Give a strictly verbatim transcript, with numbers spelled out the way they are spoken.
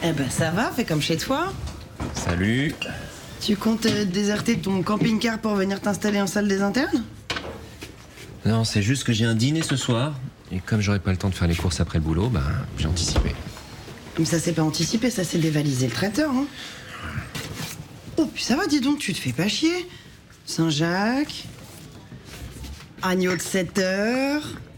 Eh ben ça va, fais comme chez toi. Salut. Tu comptes euh, déserter ton camping-car pour venir t'installer en salle des internes? Non, c'est juste que j'ai un dîner ce soir. Et comme j'aurai pas le temps de faire les courses après le boulot, ben, j'ai anticipé. Mais ça c'est pas anticipé, ça c'est dévaliser le traiteur, hein. Oh, puis ça va, dis donc, tu te fais pas chier. Saint-Jacques, agneau de sept heures,